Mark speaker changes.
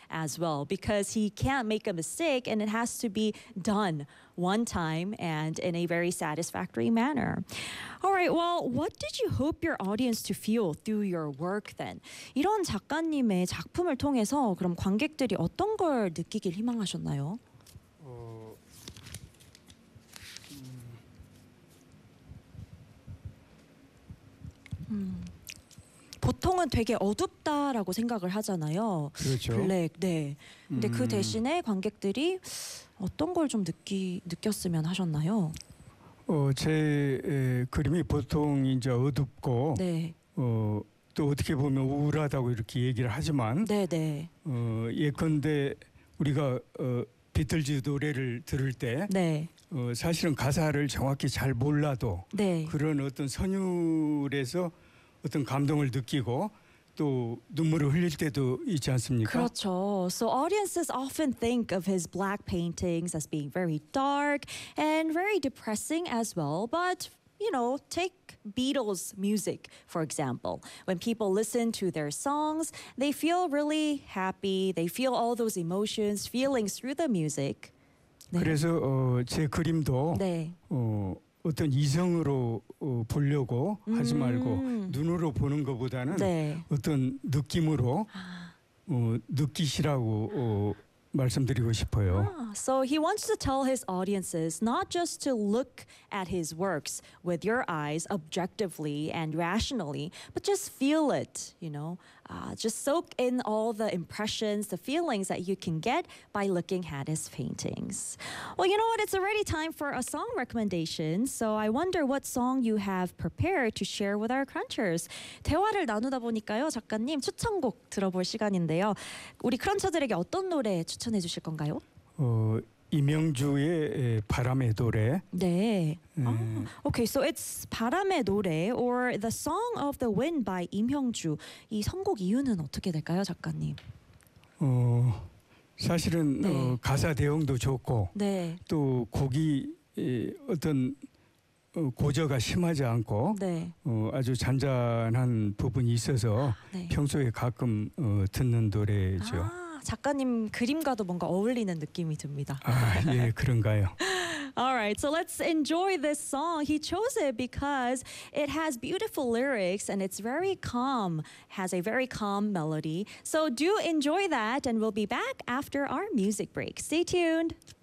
Speaker 1: as well because he can't make a mistake and it has to be done one time and in a very satisfactory manner. All right, well, what did you hope your audience to feel through your work then? 이런 작가님의 작품을 통해서 그럼 관객들이 어떤 걸 느끼길 희망하셨나요? 보통은 되게 어둡다라고 생각을 하잖아요.
Speaker 2: 그렇죠.
Speaker 1: 블랙, 네. 근데 그 대신에 관객들이 어떤 걸 좀 느꼈으면 하셨나요?
Speaker 2: 제 그림이 보통 이제 어둡고
Speaker 1: 네.
Speaker 2: 또 어떻게 보면 우울하다고 이렇게 얘기를 하지만
Speaker 1: 네, 네.
Speaker 2: 예컨대 우리가 비틀즈 노래를 들을 때
Speaker 1: 네.
Speaker 2: 사실은 가사를 정확히 잘 몰라도
Speaker 1: 네.
Speaker 2: 그런 어떤 선율에서 어떤 감동을 느끼고 또 눈물을 흘릴 때도 있지 않습니까?
Speaker 1: 그렇죠. So audiences often think of his black paintings as being very dark and very depressing as well. But, you know, take Beatles music, for example. When people listen to their songs, they feel really happy. They feel all those emotions, feelings through the music. 네.
Speaker 2: 그래서 제 그림도
Speaker 1: 네.
Speaker 2: 어떤 이성으로 보려고 하지 말고 눈으로 보는 것보다는
Speaker 1: 네.
Speaker 2: 어떤 느낌으로 느끼시라고 말씀드리고 싶어요.
Speaker 1: So he wants to tell his audiences not just to look at his works with your eyes objectively and rationally, but just feel it, you know. Just soak in all the impressions, the feelings that you can get by looking at his paintings. Well, you know what? It's already time for a song recommendation. So I wonder what song you have prepared to share with our crunchers. 대화를 나누다 보니까요, 작가님 추천곡 들어볼 시간인데요. 우리 크런처들에게 어떤 노래 추천해 주실 건가요?
Speaker 2: 이명주의 바람의 노래.
Speaker 1: 네. Okay, so it's 바람의 노래 or the Song of the Wind by 임형주. 이 선곡 이유는 어떻게 될까요, 작가님?
Speaker 2: 사실은
Speaker 1: 네.
Speaker 2: 가사 내용도 좋고
Speaker 1: 네.
Speaker 2: 또 곡이 어떤 고저가 심하지 않고
Speaker 1: 네.
Speaker 2: 아주 잔잔한 부분이 있어서
Speaker 1: 네.
Speaker 2: 평소에 가끔 듣는 노래죠.
Speaker 1: 작가님 그림과도 뭔가 어울리는 느낌이 듭니다.
Speaker 2: 예, 그런가요?
Speaker 1: All right, so let's enjoy this song. He chose it because it has beautiful lyrics and it's very calm, has a very calm melody. So do enjoy that and we'll be back after our music break. Stay tuned.